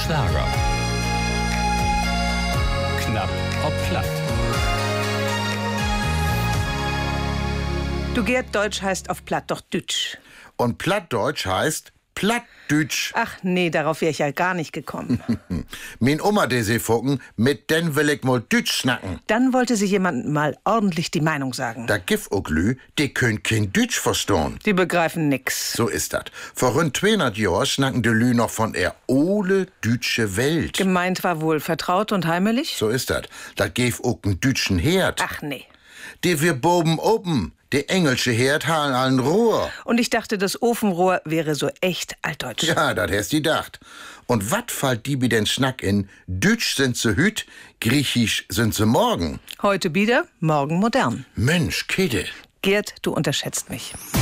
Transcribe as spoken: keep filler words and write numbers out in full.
Schlager. Knapp ob platt. Du Gerd, Deutsch heißt auf Platt doch Dütsch. Und Plattdeutsch heißt Plattdütsch. Ach nee, darauf wäre ich ja gar nicht gekommen. Min Oma, die sie fucken, mit den will ich mal Dütsch schnacken. Dann wollte sich jemand mal ordentlich die Meinung sagen. Da gif auch Lü, die können kein Dütsch verstehen. Die begreifen nix. So ist dat. Vor rund zweihundert Jahren schnacken die Lü noch von der ole dütsche Welt. Gemeint war wohl vertraut und heimelig? So ist dat. Da gef auch n dütschen Herd. Ach nee. Die wir boben oben. Die engelsche Herd halen allen Rohr. Und ich dachte, das Ofenrohr wäre so echt altdeutsch. Ja, dat hast die dacht. Und wat fallt die bi den Schnack in? Dütsch sind sie hüt, Griechisch sind sie morgen. Heute bieder, morgen modern. Mensch, Kede. Gerd, du unterschätzt mich.